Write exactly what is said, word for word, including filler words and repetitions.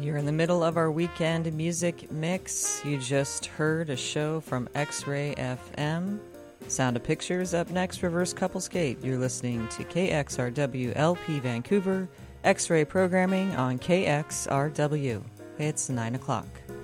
You're in the middle of our weekend music mix. You just heard a show from X-Ray F M. Sound of Pictures up next, Reverse Couplescape. You're listening to K X R W L P Vancouver, X-Ray programming on K X R W. It's nine o'clock.